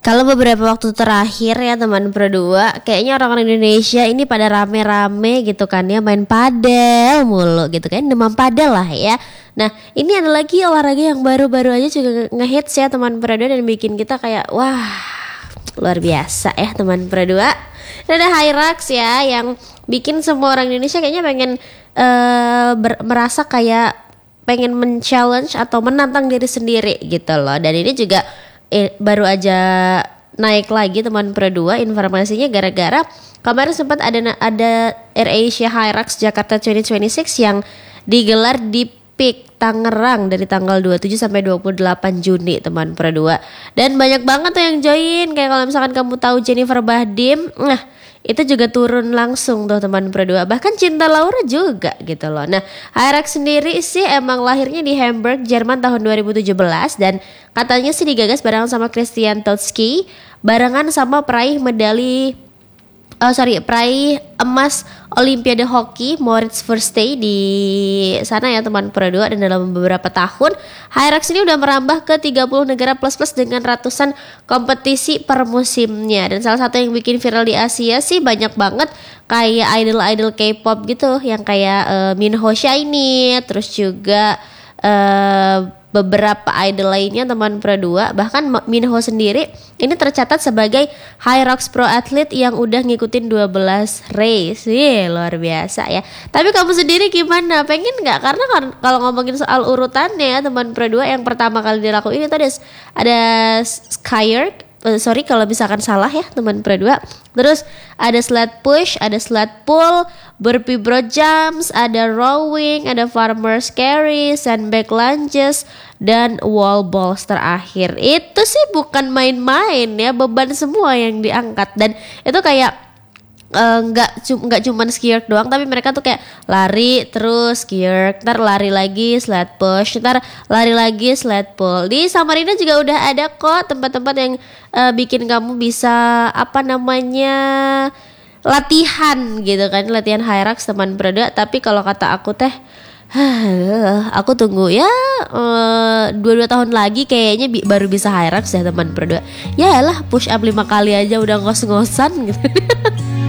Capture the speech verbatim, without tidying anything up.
Kalau beberapa waktu terakhir ya teman berdua, kayaknya orang-orang Indonesia ini pada rame-rame gitu kan ya, main padel mulu gitu kan, demam padel lah ya. Nah ini ada lagi olahraga yang baru-baru aja juga ngehits ya teman berdua, dan bikin kita kayak wah luar biasa ya teman berdua. Dan ada Hyrax ya, yang bikin semua orang Indonesia kayaknya pengen uh, ber- merasa kayak pengen men-challenge atau menantang diri sendiri gitu loh. Dan ini juga eh, baru aja naik lagi teman berdua informasinya, gara-gara kemarin sempat ada ada AirAsia Hyrax Jakarta dua ribu dua puluh enam yang digelar di Peak Tangerang dari tanggal dua puluh tujuh sampai dua puluh delapan Juni teman berdua. Dan banyak banget tuh yang join, kayak kalau misalkan kamu tahu Jennifer Bahdim, nah itu juga turun langsung tuh teman berdua. Bahkan Cinta Laura juga gitu loh. Nah Hyrax sendiri sih emang lahirnya di Hamburg, Jerman tahun dua ribu tujuh belas, dan katanya sih digagas barengan sama Christian Totski, barengan sama peraih medali Oh sorry, peraih emas Olimpiade Hoki Moritz Verstey di sana ya teman berdua. Dan dalam beberapa tahun Hyrax ini udah merambah ke tiga puluh negara plus-plus dengan ratusan kompetisi per musimnya. Dan salah satu yang bikin viral di Asia sih banyak banget, kayak idol-idol K-pop gitu, yang kayak uh, Minho Shiny, terus juga uh, beberapa idol lainnya teman berdua. Bahkan Minho sendiri ini tercatat sebagai Hyrax Pro Athlete yang udah ngikutin dua belas race. Wih, luar biasa ya. Tapi kamu sendiri gimana? Pengen gak? Karena kan kalau ngomongin soal urutannya ya teman berdua, yang pertama kali dilakuin itu ada, ada Skyrk. Uh, sorry kalau misalkan salah ya teman berdua. Terus ada sled push, ada sled pull, burpee broad jumps, ada rowing, ada farmer's carry, sandbag lunges, dan wall balls terakhir. Itu sih bukan main-main ya, beban semua yang diangkat. Dan itu kayak nggak uh, nggak cuman skierk doang, tapi mereka tuh kayak lari terus skierk, ntar lari lagi sled push, ntar lari lagi sled pull. Di Samarinda juga udah ada kok tempat-tempat yang uh, bikin kamu bisa apa namanya latihan gitu kan, latihan Hyrax teman berdua. Tapi kalau kata aku teh aku tunggu ya uh, dua-dua tahun lagi kayaknya bi- baru bisa Hyrax ya teman berdua. Ya lah push up lima kali aja udah ngos-ngosan gitu.